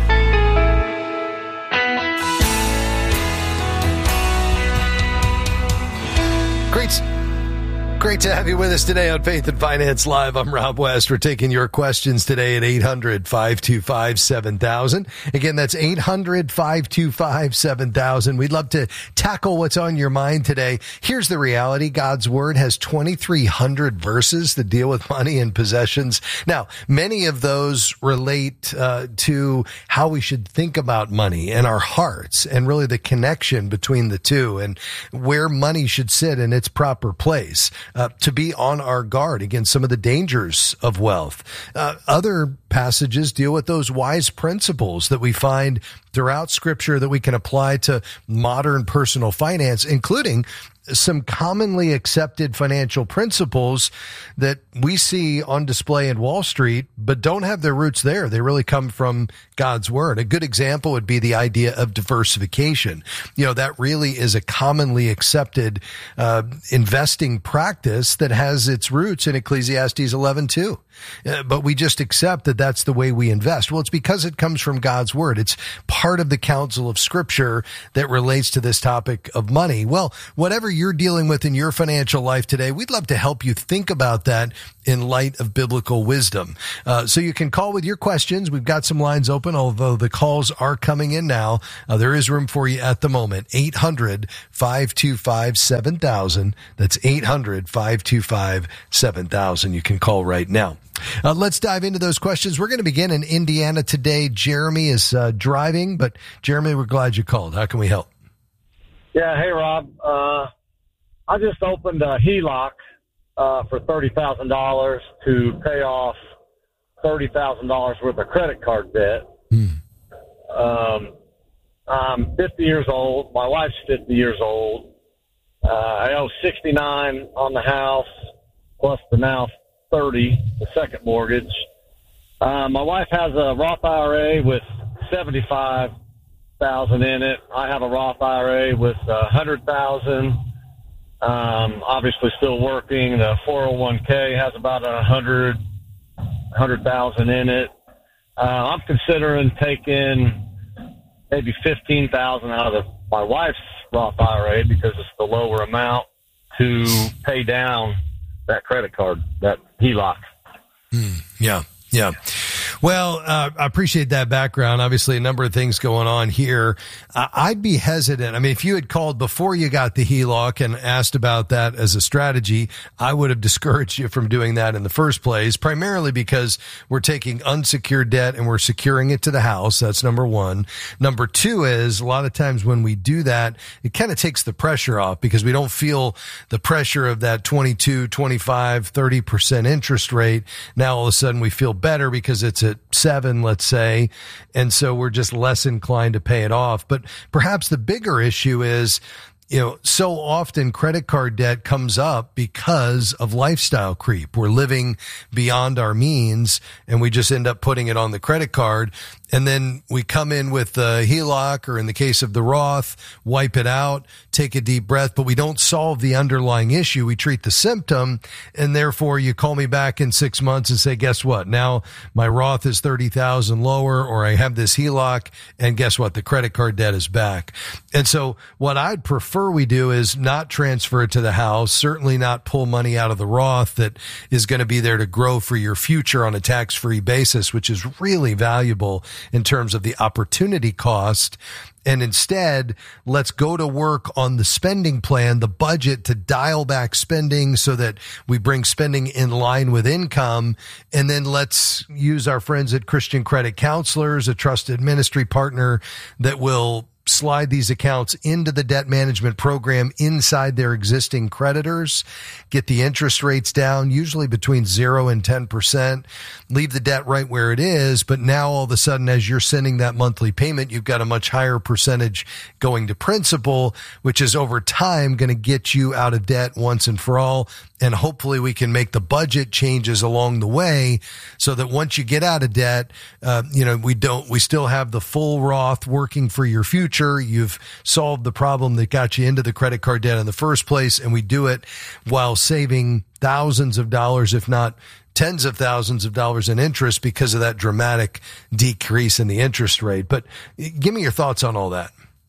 [SPEAKER 17] Great. Great to have you with us today on Faith and Finance Live. I'm Rob West. We're taking your questions today at eight hundred, five two five, seven thousand. Again, that's eight hundred, five two five, seven thousand. We'd love to tackle what's on your mind today. Here's the reality. God's Word has twenty-three hundred verses that deal with money and possessions. Now, many of those relate uh, to how we should think about money and our hearts and really the connection between the two and where money should sit in its proper place. Uh, to be on our guard against some of the dangers of wealth. Uh, other passages deal with those wise principles that we find throughout Scripture that we can apply to modern personal finance, including some commonly accepted financial principles that we see on display in Wall Street, but don't have their roots there. They really come from God's Word. A good example would be the idea of diversification. You know, that really is a commonly accepted uh, investing practice that has its roots in Ecclesiastes eleven two. Uh, but we just accept that that's the way we invest. Well, it's because it comes from God's Word. It's part of the counsel of Scripture that relates to this topic of money. Well, whatever you're dealing with in your financial life today, we'd love to help you think about that in light of biblical wisdom. Uh, so you can call with your questions. We've got some lines open, although the calls are coming in now. Uh, there is room for you at the moment. eight hundred, five two five, seven thousand. That's eight hundred, five two five, seven thousand. You can call right now. Uh, let's dive into those questions. We're going to begin in Indiana today. Jeremy is uh, driving, but Jeremy, we're glad you called. How can we help?
[SPEAKER 21] Yeah, hey, Rob. Uh, I just opened a H E L O C uh, for thirty thousand dollars to pay off thirty thousand dollars worth of credit card debt. Hmm. Um, I'm fifty years old. My wife's fifty years old. Uh, I owe sixty-nine on the house, plus the now thirty, the second mortgage. Uh, my wife has a Roth I R A with seventy-five thousand in it. I have a Roth I R A with a hundred thousand. Um, obviously still working. The four oh one k has about a hundred, hundred thousand in it. Uh, I'm considering taking maybe fifteen thousand out of the, my wife's Roth I R A because it's the lower amount to pay down that credit card, that H E L O C.
[SPEAKER 17] Hmm, yeah. Yeah. Well, uh, I appreciate that background. Obviously, a number of things going on here. Uh, I'd be hesitant. I mean, if you had called before you got the H E L O C and asked about that as a strategy, I would have discouraged you from doing that in the first place, primarily because we're taking unsecured debt and we're securing it to the house. That's number one. Number two is a lot of times when we do that, it kind of takes the pressure off because we don't feel the pressure of that twenty-two, twenty-five, thirty percent interest rate. Now, all of a sudden, we feel better because it's at seven, let's say. And so we're just less inclined to pay it off. But perhaps the bigger issue is, you know, so often credit card debt comes up because of lifestyle creep. We're living beyond our means and we just end up putting it on the credit card. And then we come in with the H E L O C, or in the case of the Roth, wipe it out, take a deep breath, but we don't solve the underlying issue. We treat the symptom, and therefore you call me back in six months and say, guess what? Now my Roth is thirty thousand lower, or I have this H E L O C, and guess what? The credit card debt is back. And so what I'd prefer we do is not transfer it to the house, certainly not pull money out of the Roth that is going to be there to grow for your future on a tax-free basis, which is really valuable in terms of the opportunity cost. And instead, let's go to work on the spending plan, the budget, to dial back spending so that we bring spending in line with income. And then let's use our friends at Christian Credit Counselors, a trusted ministry partner that will slide these accounts into the debt management program inside their existing creditors, get the interest rates down, usually between zero and ten percent, leave the debt right where it is. But now all of a sudden, as you're sending that monthly payment, you've got a much higher percentage going to principal, which is over time going to get you out of debt once and for all. And hopefully we can make the budget changes along the way so that once you get out of debt, uh, you know, we don't, we still have the full Roth working for your future. You've solved the problem that got you into the credit card debt in the first place. And we do it while saving thousands of dollars, if not tens of thousands of dollars in interest because of that dramatic decrease in the interest rate. But give me your thoughts on all that.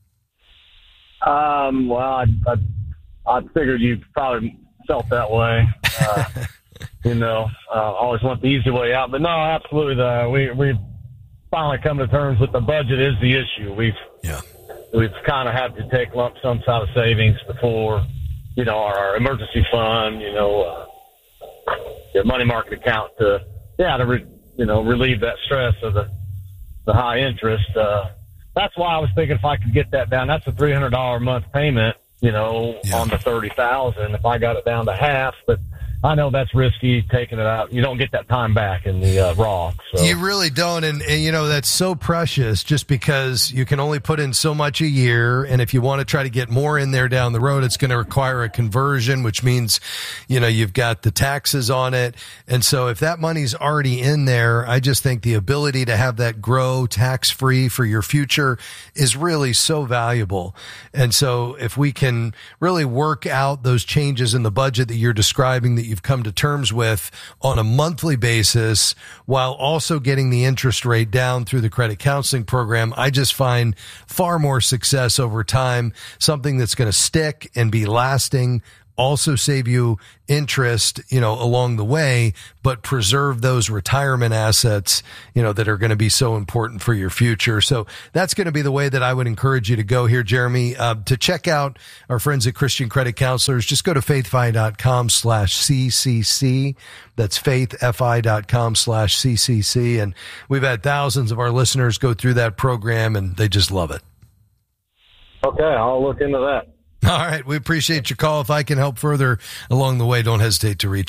[SPEAKER 21] Um, well, I, I, I figured you probably felt that way. Uh, you know, uh, always want the easy way out, but no, absolutely. The, we, we finally come to terms with the budget is the issue. We've,
[SPEAKER 17] yeah,
[SPEAKER 21] we've kind of had to take lump sums out of savings before, you know, our, our emergency fund, you know, uh, your money market account to, yeah, to, re, you know, relieve that stress of the, the high interest. Uh, that's why I was thinking if I could get that down, that's a three hundred dollars a month payment, you know, yeah. on the thirty thousand, if I got it down to half, but I know that's risky taking it out. You don't get that time back in the uh, Roth. So.
[SPEAKER 17] You really don't. And, and, you know, that's so precious just because you can only put in so much a year. And if you want to try to get more in there down the road, it's going to require a conversion, which means, you know, you've got the taxes on it. And so if that money's already in there, I just think the ability to have that grow tax free for your future is really so valuable. And so if we can really work out those changes in the budget that you're describing that you you've come to terms with on a monthly basis while also getting the interest rate down through the credit counseling program, I just find far more success over time, something that's going to stick and be lasting, also save you interest, you know, along the way, but preserve those retirement assets, you know, that are going to be so important for your future. So that's going to be the way that I would encourage you to go here, Jeremy. Uh, to check out our friends at Christian Credit Counselors, just go to faithfi.com slash CCC. That's faithfi.com slash CCC. And we've had thousands of our listeners go through that program and they just love it.
[SPEAKER 21] Okay, I'll look into that.
[SPEAKER 17] All right. We appreciate your call. If I can help further along the way, don't hesitate to reach out.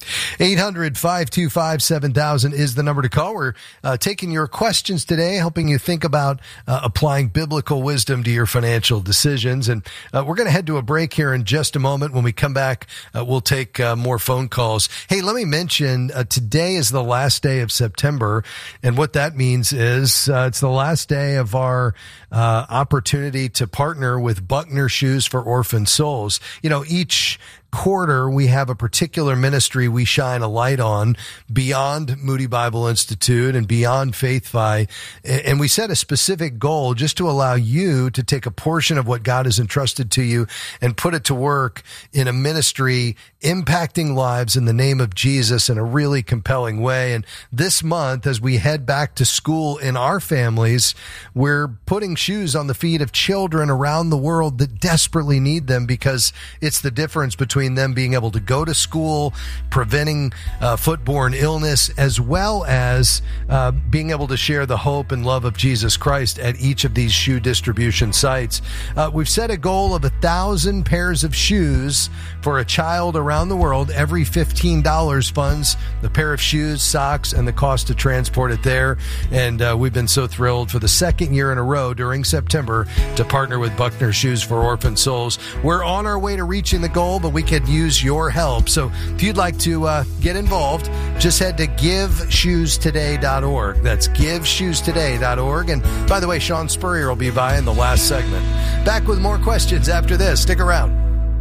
[SPEAKER 17] eight hundred, five two five, seven thousand is the number to call. We're uh, taking your questions today, helping you think about uh, applying biblical wisdom to your financial decisions. And uh, we're going to head to a break here in just a moment. When we come back, uh, we'll take uh, more phone calls. Hey, let me mention uh, today is the last day of September. And what that means is uh, it's the last day of our uh, opportunity to partner with Buckner Shoes for Orphan Souls. You know, each quarter, we have a particular ministry we shine a light on beyond Moody Bible Institute and beyond FaithFi. And we set a specific goal just to allow you to take a portion of what God has entrusted to you and put it to work in a ministry impacting lives in the name of Jesus in a really compelling way. And this month, as we head back to school in our families, we're putting shoes on the feet of children around the world that desperately need them, because it's the difference between them being able to go to school, preventing uh, foodborne illness, as well as uh, being able to share the hope and love of Jesus Christ at each of these shoe distribution sites. Uh, we've set a goal of a thousand pairs of shoes for a child around the world. Every fifteen dollars funds the pair of shoes, socks, and the cost to transport it there. And uh, we've been so thrilled for the second year in a row during September to partner with Buckner Shoes for Orphan Souls. We're on our way to reaching the goal, but we can could use your help. So if you'd like to uh, get involved, just head to give shoes today dot org. That's give shoes today dot org. And by the way, Sean Spurrier will be by in the last segment. Back with more questions after this. Stick around.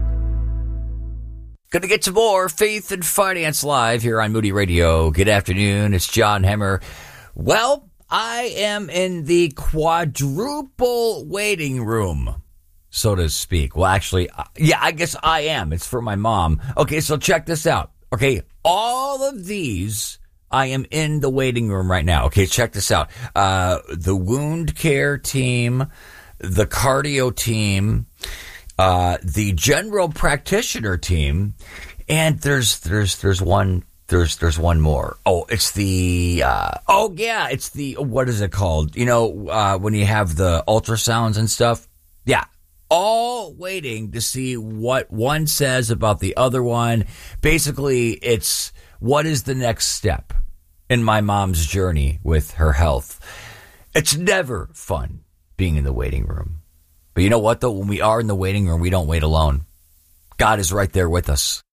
[SPEAKER 3] Going to get to more Faith and Finance Live here on Moody Radio. Good afternoon. It's John Hemmer. Well, I am in the quadruple waiting room, so to speak. Well, actually, yeah, I guess I am. It's for my mom. Okay, so check this out. Okay, all of these, I am in the waiting room right now. Okay, check this out. Uh, the wound care team, the cardio team, uh, the general practitioner team, and there's there's there's one there's there's one more. Oh, it's the uh, oh yeah, it's the what is it called? You know, uh, when you have the ultrasounds and stuff. Yeah. All waiting to see what one says about the other one. Basically, it's what is the next step in my mom's journey with her health. It's never fun being in the waiting room. But you know what, though? When we are in the waiting room, we don't wait alone. God is right there with us.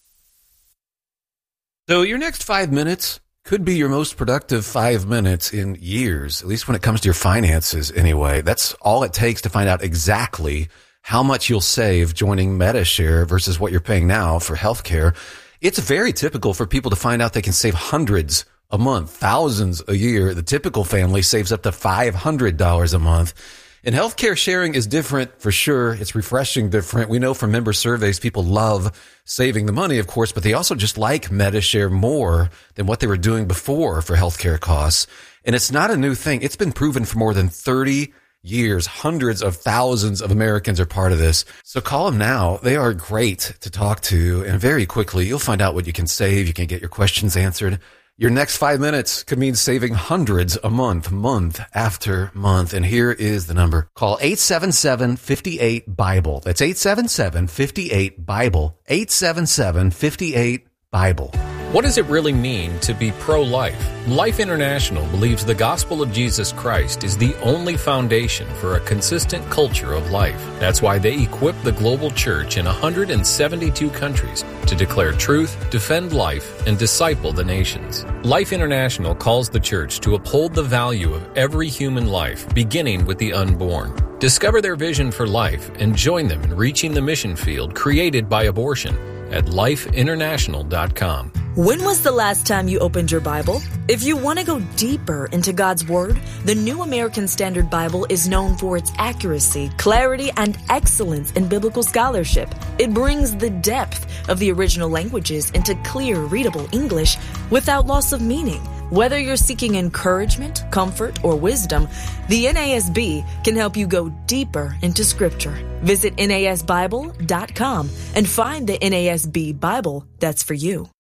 [SPEAKER 4] So your next five minutes could be your most productive five minutes in years, at least when it comes to your finances anyway. That's all it takes to find out exactly how much you'll save joining Medi-Share versus what you're paying now for healthcare. It's very typical for people to find out they can save hundreds a month, thousands a year. The typical family saves up to five hundred dollars a month. And healthcare sharing is different for sure. It's refreshing different. We know from member surveys, people love saving the money, of course, but they also just like Medi-Share more than what they were doing before for healthcare costs. And it's not a new thing. It's been proven for more than thirty years. Hundreds of thousands of Americans are part of this. So call them now. They are great to talk to. And very quickly, you'll find out what you can save. You can get your questions answered. Your next five minutes could mean saving hundreds a month, month after month. And here is the number. Call eight seven seven, five eight, BIBLE. That's eight seven seven, five eight, BIBLE. eight seven seven, five eight, BIBLE.
[SPEAKER 8] What does it really mean to be pro-life? Life International believes the gospel of Jesus Christ is the only foundation for a consistent culture of life. That's why they equip the global church in one hundred seventy-two countries to declare truth, defend life, and disciple the nations. Life International calls the church to uphold the value of every human life, beginning with the unborn. Discover their vision for life and join them in reaching the mission field created by abortion at life international dot com.
[SPEAKER 22] When was the last time you opened your Bible? If you want to go deeper into God's Word, the New American Standard Bible is known for its accuracy, clarity, and excellence in biblical scholarship. It brings the depth of the original languages into clear, readable English without loss of meaning. Whether you're seeking encouragement, comfort, or wisdom, the N A S B can help you go deeper into Scripture. Visit N A S Bible dot com and find the N A S B Bible that's for you.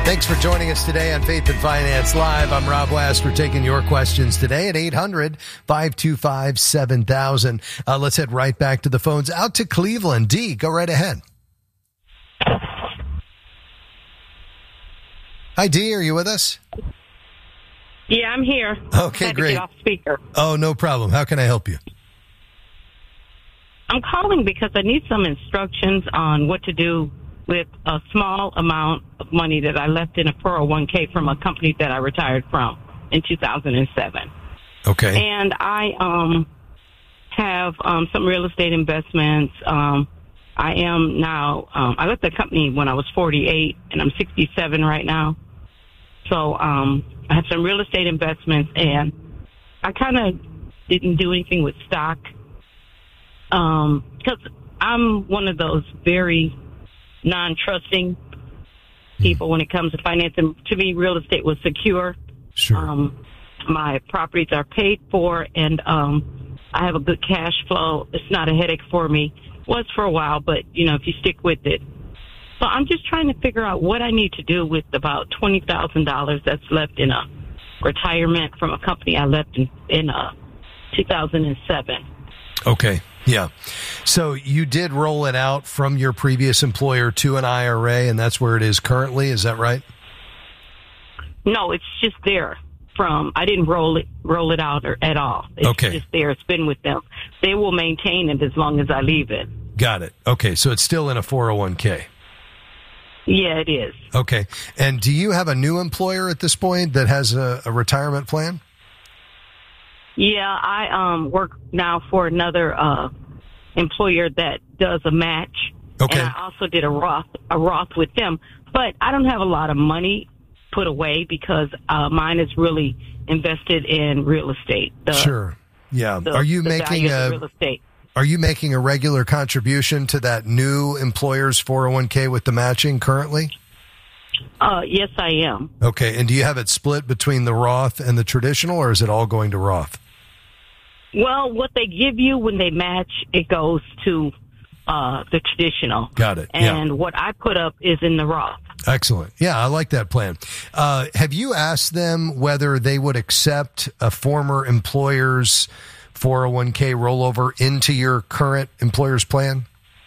[SPEAKER 17] Thanks for joining us today on Faith and Finance Live. I'm Rob West. We're taking your questions today at eight hundred, five two five, seven thousand. Uh, let's head right back to the phones. Out to Cleveland. Dee, go right ahead. Hi, Dee. Are you with us?
[SPEAKER 5] Yeah, I'm here.
[SPEAKER 17] Okay,
[SPEAKER 5] Had to
[SPEAKER 17] great.
[SPEAKER 5] get off speaker.
[SPEAKER 17] Oh, no problem. How can I help you?
[SPEAKER 5] I'm calling because I need some instructions on what to do with a small amount of money that I left in a four oh one k from a company that I retired from in two thousand seven.
[SPEAKER 17] Okay.
[SPEAKER 5] And I um have um some real estate investments. Um I am now um I left the company when I was forty-eight and I'm sixty-seven right now. So um I have some real estate investments and I kind of didn't do anything with stock. Um cuz I'm one of those very non-trusting people when it comes to financing. To me, real estate was secure.
[SPEAKER 17] Sure.
[SPEAKER 5] Um, my properties are paid for, and um, I have a good cash flow. It's not a headache for me. Was for a while, but, you know, if you stick with it. So I'm just trying to figure out what I need to do with about twenty thousand dollars that's left in a retirement from a company I left in, in uh, two thousand seven.
[SPEAKER 17] Okay. Yeah. So you did roll it out from your previous employer to an I R A, and that's where it is currently. Is that right?
[SPEAKER 5] No, it's just there. From I didn't roll it roll it out or at all. It's
[SPEAKER 17] Okay.
[SPEAKER 5] just there. It's been with them. They will maintain it as long as I leave it.
[SPEAKER 17] Got it. Okay. So it's still in a four oh one k.
[SPEAKER 5] Yeah, it is.
[SPEAKER 17] Okay. And do you have a new employer at this point that has a, a retirement plan?
[SPEAKER 5] Yeah, I um work now for another uh employer that does a match.
[SPEAKER 17] Okay.
[SPEAKER 5] And I also did a Roth a Roth with them, but I don't have a lot of money put away because uh mine is really invested in real estate. The,
[SPEAKER 17] Sure. Yeah.
[SPEAKER 5] the-
[SPEAKER 17] Are you
[SPEAKER 5] the
[SPEAKER 17] making
[SPEAKER 5] value of the
[SPEAKER 17] a
[SPEAKER 5] real estate?
[SPEAKER 17] Are you making a regular contribution to that new employer's four oh one k with the matching currently?
[SPEAKER 5] Uh yes, I am.
[SPEAKER 17] Okay. And do you have it split between the Roth and the traditional, or is it all going to Roth?
[SPEAKER 5] Well, what they give you when they match, it goes to uh, the traditional.
[SPEAKER 17] Got it.
[SPEAKER 5] And
[SPEAKER 17] Yeah.
[SPEAKER 5] what I put up is in the Roth.
[SPEAKER 17] Excellent. Yeah, I like that plan. Uh, have you asked them whether they would accept a former employer's four oh one k rollover into your current employer's plan?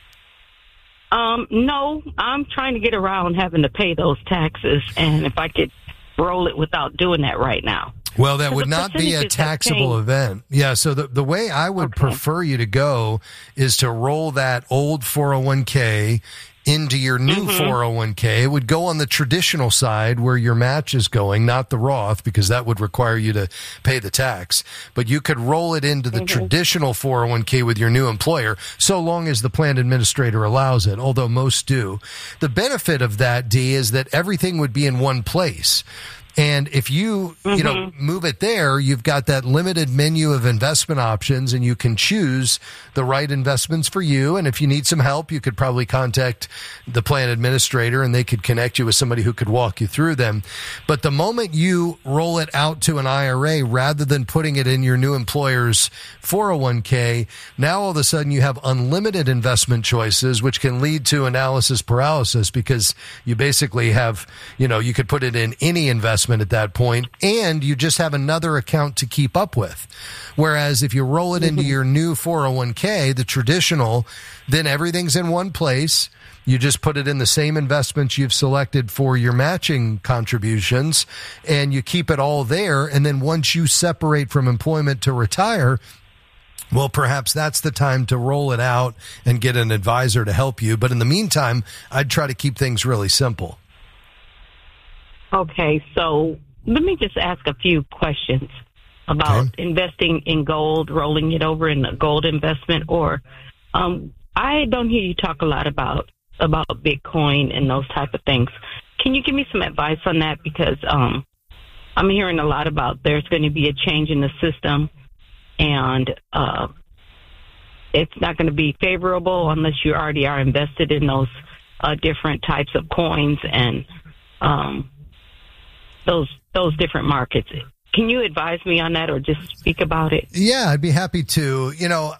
[SPEAKER 5] Um, no, I'm trying to get around having to pay those taxes, and if I could roll it without doing that right now.
[SPEAKER 17] Well, that
[SPEAKER 5] So
[SPEAKER 17] would
[SPEAKER 5] the
[SPEAKER 17] not be a
[SPEAKER 5] percentages have
[SPEAKER 17] taxable
[SPEAKER 5] changed.
[SPEAKER 17] event. Yeah, so the, the way I would prefer you to go is to roll that old four oh one k into your new
[SPEAKER 5] Mhm.
[SPEAKER 17] four oh one k. It would go on the traditional side where your match is going, not the Roth, because that would require you to pay the tax. But you could roll it into the
[SPEAKER 5] Mhm.
[SPEAKER 17] traditional four oh one k with your new employer, so long as the plan administrator allows it, although most do. The benefit of that, Dee, is that everything would be in one place. And if you, you know,
[SPEAKER 5] Mhm.
[SPEAKER 17] move it there, you've got that limited menu of investment options and you can choose the right investments for you. And if you need some help, you could probably contact the plan administrator and they could connect you with somebody who could walk you through them. But the moment you roll it out to an I R A rather than putting it in your new employer's four oh one k, now all of a sudden you have unlimited investment choices, which can lead to analysis paralysis because you basically have, you know, you could put it in any investment at that point, and you just have another account to keep up with. Whereas if you roll it into your new four oh one k, the traditional, then everything's in one place. You just put it in the same investments you've selected for your matching contributions, and you keep it all there. And then once you separate from employment to retire, well, perhaps that's the time to roll it out and get an advisor to help you. But in the meantime, I'd try to keep things really simple.
[SPEAKER 5] Okay, so let me just ask a few questions about investing in gold, rolling it over in a gold investment, or um, I don't hear you talk a lot about about Bitcoin and those type of things. Can you give me some advice on that? Because um, I'm hearing a lot about there's going to be a change in the system, and uh, it's not going to be favorable unless you already are invested in those uh, different types of coins and um, those those different markets. Can you advise me on that or just speak about it?
[SPEAKER 17] Yeah, I'd be happy to. You know,